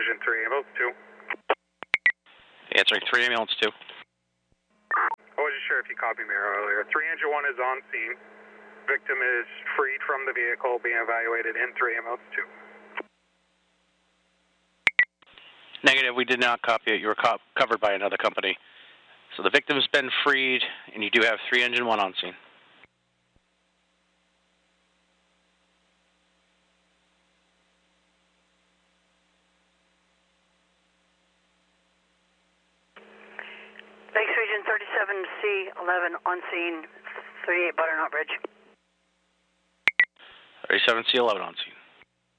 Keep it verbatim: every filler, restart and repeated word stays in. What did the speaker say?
Vision three, ambulance two. Answering three, ambulance two. I wasn't sure if you copied me earlier. three engine one is on scene. Victim is freed from the vehicle, being evaluated in three, ambulance two. Negative, we did not copy it. You were co covered by another company. So the victim's been freed, and you do have three engine one on scene. Lakes Region thirty-seven C eleven on scene, thirty-eight Butternut Bridge. thirty-seven C eleven on scene.